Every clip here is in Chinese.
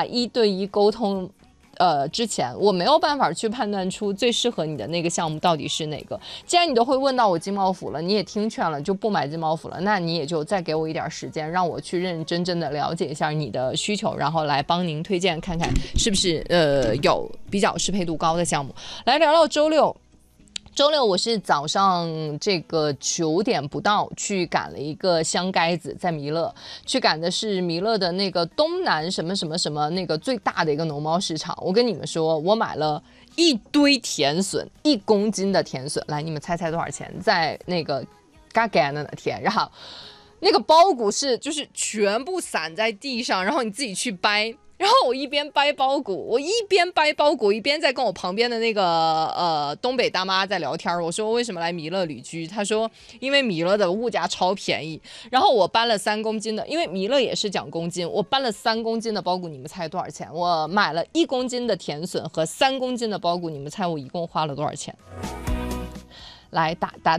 法1对1沟通。之前我没有办法去判断出最适合你的那个项目到底是哪个。既然你都会问到我金毛服了，你也听劝了，就不买金毛服了，那你也就再给我一点时间，让我去认认真真的了解一下你的需求，然后来帮您推荐看看是不是有比较适配度高的项目。来聊聊周六。周六我是早上这个9点不到去赶了一个香该子，在弥勒去赶的是弥勒的那个东南什么什么什么那个最大的一个农贸市场。我跟你们说，我买了一堆甜笋，1公斤的甜笋，来你们猜猜多少钱？在那个嘎嘎的那天，然后那个包谷是就是全部散在地上，然后你自己去掰。然后我一边掰包谷，一边在跟我旁边的那个东北大妈在聊天。我说为什么来弥勒旅居？她说因为弥勒的物价超便宜。然后我搬了3公斤的，因为弥勒也是讲公斤，我搬了3公斤的包谷，你们猜多少钱？我买了1公斤的甜笋和3公斤的包谷，你们猜我一共花了多少钱？来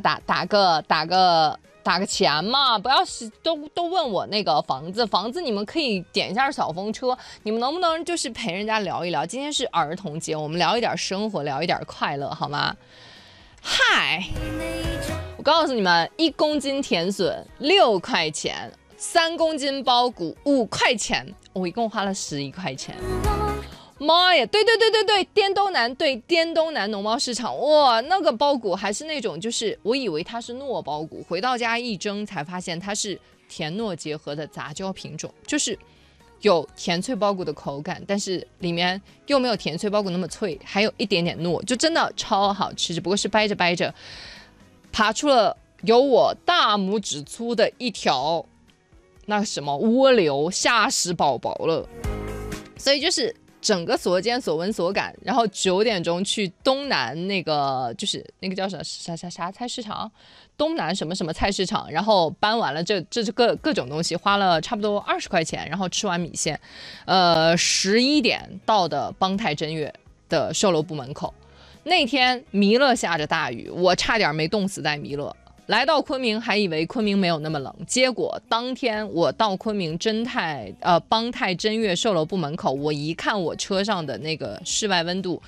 打个钱嘛，不要都问我那个房子你们可以点一下小风车，你们能不能就是陪人家聊一聊？今天是儿童节，我们聊一点生活，聊一点快乐，好吗？嗨，我告诉你们，1公斤甜笋6块钱，3公斤包谷5块钱，我一共花了11块钱。妈呀，对，滇东南农贸市场，哇，那个包谷还是那种，就是我以为它是糯包谷，回到家一蒸才发现它是甜糯结合的杂交品种，就是有甜脆包谷的口感，但是里面又没有甜脆包谷那么脆，还有一点点糯，就真的超好吃。只不过是掰着爬出了有我大拇指粗的一条那什么蜗牛，吓死宝宝了。所以就是整个所见所闻所感，然后9点钟去东南那个就是那个叫啥菜市场，东南什么什么菜市场，然后搬完了这各种东西，花了差不多20块钱，然后吃完米线，11点到的邦泰真月的售楼部门口。那天弥勒下着大雨，我差点没冻死在弥勒。来到昆明还以为昆明没有那么冷，结果当天我到昆明邦泰真月售楼部门口，我一看我车上的那个室外温度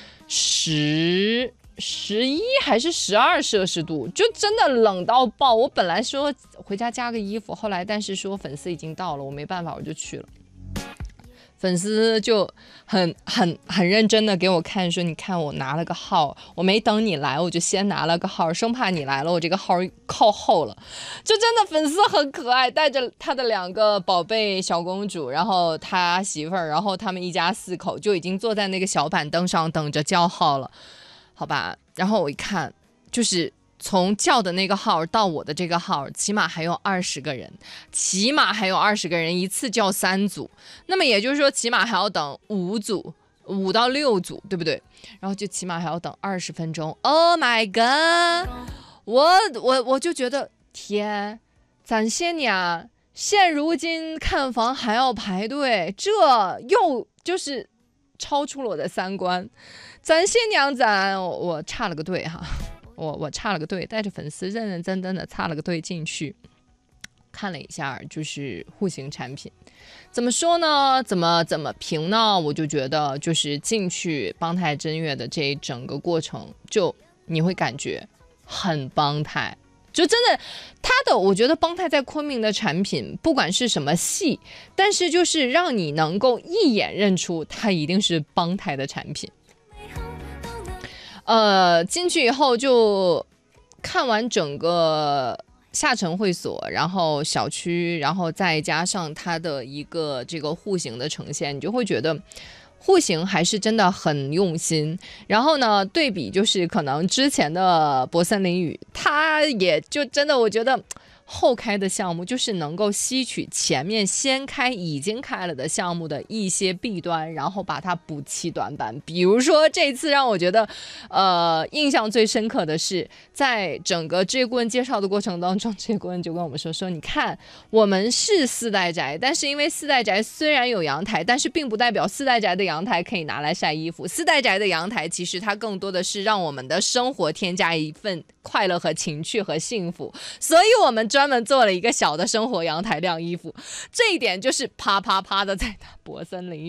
11还是12摄氏度，就真的冷到爆。我本来说回家加个衣服，后来但是说粉丝已经到了，我没办法，我就去了。粉丝就很认真的给我看，说你看我拿了个号，我没等你来我就先拿了个号，生怕你来了我这个号靠后了。就真的粉丝很可爱，带着他的2个宝贝小公主，然后他媳妇儿，然后他们一家4口就已经坐在那个小板凳上等着叫号了，好吧。然后我一看，就是从叫的那个号到我的这个号，起码还有20个人，一次叫3组，那么也就是说起码还要等5到6组，对不对？然后就起码还要等20分钟。Oh my god！ 我就觉得天，咱些年现如今看房还要排队，这又就是超出了我的3观。咱些年我插了个队哈。我插了个队，带着粉丝认认真真的插了个队进去，看了一下就是户型产品。怎么说呢？怎么评呢？我就觉得就是进去邦泰真月的这一整个过程，就你会感觉很邦泰。就真的，我觉得邦泰在昆明的产品，不管是什么系，但是就是让你能够一眼认出它一定是邦泰的产品。进去以后就看完整个下沉会所，然后小区，然后再加上它的一个这个户型的呈现，你就会觉得户型还是真的很用心。然后呢，对比就是可能之前的博森林宇，它也就真的我觉得后开的项目就是能够吸取前面先开已经开了的项目的一些弊端，然后把它补齐短板。比如说这次让我觉得印象最深刻的是，在整个这顾问介绍的过程当中，这顾问就跟我们说你看我们是4代宅，但是因为4代宅虽然有阳台，但是并不代表4代宅的阳台可以拿来晒衣服。4代宅的阳台其实它更多的是让我们的生活添加一份快乐和情趣和幸福，所以我们专门做了一个小的生活阳台晾衣服。这一点就是啪啪啪的在打博森林